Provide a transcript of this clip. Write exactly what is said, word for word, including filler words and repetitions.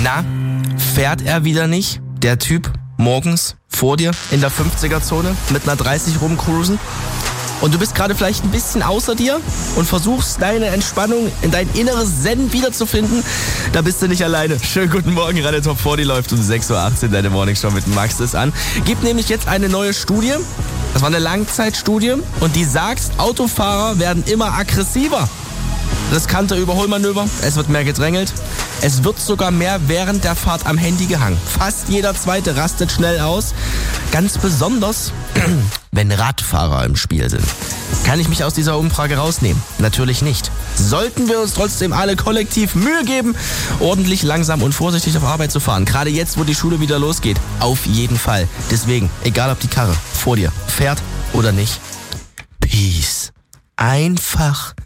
Na, fährt er wieder nicht, der Typ morgens vor dir in der fünfziger-Zone mit einer dreißig rumcruisen? Und du bist gerade vielleicht ein bisschen außer dir und versuchst deine Entspannung in dein inneres Zen wiederzufinden, da bist du nicht alleine. Schönen guten Morgen, Radio Top vierzig läuft um sechs Uhr achtzehn, deine Morningshow mit Max ist an. Gibt nämlich jetzt eine neue Studie, das war eine Langzeitstudie und die sagt, Autofahrer werden immer aggressiver. Riskante Überholmanöver, es wird mehr gedrängelt. Es wird sogar mehr während der Fahrt am Handy gehangen. Fast jeder Zweite rastet schnell aus. Ganz besonders, wenn Radfahrer im Spiel sind. Kann ich mich aus dieser Umfrage rausnehmen? Natürlich nicht. Sollten wir uns trotzdem alle kollektiv Mühe geben, ordentlich langsam und vorsichtig auf Arbeit zu fahren. Gerade jetzt, wo die Schule wieder losgeht. Auf jeden Fall. Deswegen, egal ob die Karre vor dir fährt oder nicht. Peace. Einfach